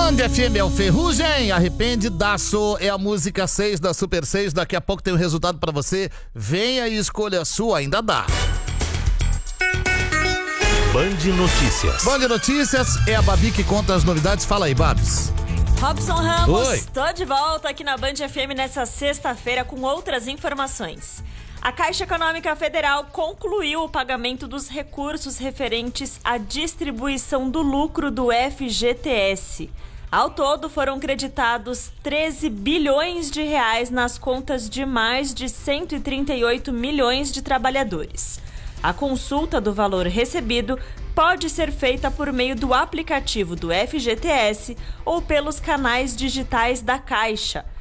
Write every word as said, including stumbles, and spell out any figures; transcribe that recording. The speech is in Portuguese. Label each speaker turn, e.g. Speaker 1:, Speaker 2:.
Speaker 1: Band F M é o Ferrugem, Arrependidaço é a música seis da Super seis. Daqui a pouco tem o resultado pra você. Venha e escolha a sua, ainda dá.
Speaker 2: Band Notícias.
Speaker 1: Band Notícias é a Babi que conta as novidades. Fala aí, Babs.
Speaker 3: Robson Ramos,
Speaker 1: Oi.
Speaker 3: tô de volta aqui na Band F M nessa sexta-feira com outras informações. A Caixa Econômica Federal concluiu o pagamento dos recursos referentes à distribuição do lucro do F G T S. Ao todo, foram creditados treze bilhões de reais nas contas de mais de cento e trinta e oito milhões de trabalhadores. A consulta do valor recebido pode ser feita por meio do aplicativo do F G T S ou pelos canais digitais da Caixa.